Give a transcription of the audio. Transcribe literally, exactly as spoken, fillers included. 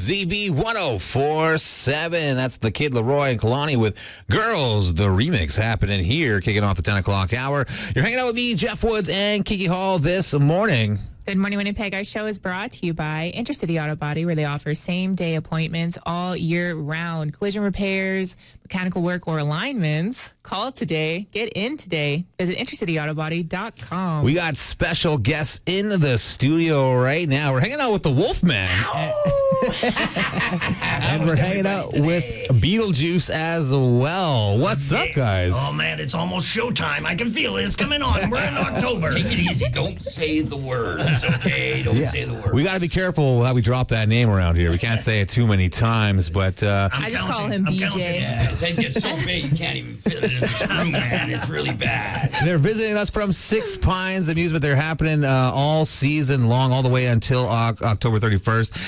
Z B one oh four point seven. That's the Kid Leroy and Kalani with Girls, the remix happening here, kicking off the ten o'clock hour. You're hanging out with me, Jeff Woods, and Kiki Hall this morning. Good morning, Winnipeg. Our show is brought to you by Intercity Auto Body, where they offer same-day appointments all year round. Collision repairs, mechanical work, or alignments. Call today. Get in today. Visit intercity auto body dot com. We got special guests in the studio right now. We're hanging out with the Wolfman. And we're hanging out today? with Beetlejuice as well. What's up, guys? Oh, man, it's almost showtime. I can feel it. It's coming on. We're in October. Take it easy. Don't say the words, okay? Don't Yeah. say the words. We got to be careful how we drop that name around here. We can't say it too many times, but uh, I'm I just counting. call him I'm B J. counting. Yeah, his head gets so big you can't even fit it in this room, man. It's really bad. they're visiting us from Six Pines Amusement. They're happening uh, all season long, all the way until uh, October thirty-first.